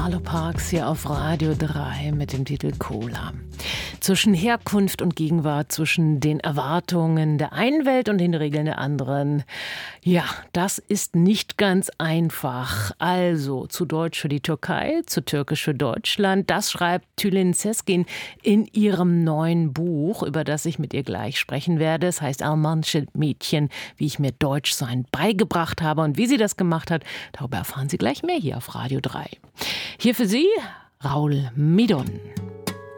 Arlo Parks hier auf Radio 3 mit dem Titel Cola. Zwischen Herkunft und Gegenwart, zwischen den Erwartungen der einen Welt und den Regeln der anderen. Ja, das ist nicht ganz einfach. Also zu Deutsch für die Türkei, zu Türkisch für Deutschland. Das schreibt Tülin Sezgin in ihrem neuen Buch, über das ich mit ihr gleich sprechen werde. Es heißt Almansche Mädchen, wie ich mir Deutschsein beigebracht habe. Und wie sie das gemacht hat, darüber erfahren Sie gleich mehr hier auf Radio 3. Hier für Sie Raul Midon.